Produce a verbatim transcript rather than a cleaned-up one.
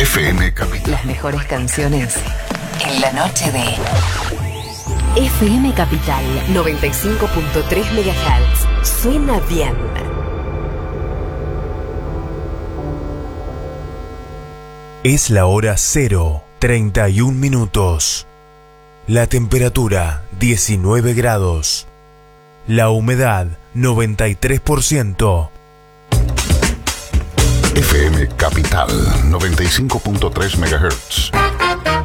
F M Capital. Las mejores canciones en la noche de F M Capital noventa y cinco punto tres megahertz. Suena bien. Es la hora cero, treinta y un minutos. La temperatura diecinueve grados. La humedad noventa y tres por ciento. F M Capital noventa y cinco punto tres megahertz.